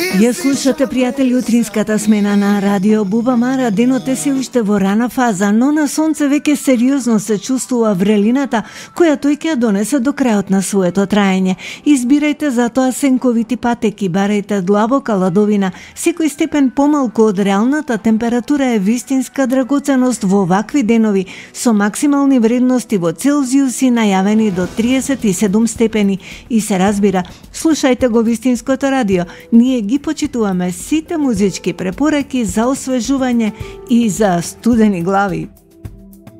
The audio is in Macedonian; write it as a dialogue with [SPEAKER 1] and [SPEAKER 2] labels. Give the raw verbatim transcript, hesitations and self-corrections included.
[SPEAKER 1] Ја слушате, пријатели, утринската смена на Радио Бубамара. Денот е се уште во рана фаза, но на сонце веќе сериозно се чувствува врелината која тој ќе ја донесе до крајот на своето траење. Избирајте затоа сенковити патеки, барајте длабока ладовина. Секој степен помалку од реалната температура е вистинска драгоценост во вакви денови, со максимални вредности во Целзиуси најавени до триесет и седум степени. И се разбира, слушајте го вистинското радио. Ние ги почитуваме сите музички препораки за освежување и за студени глави.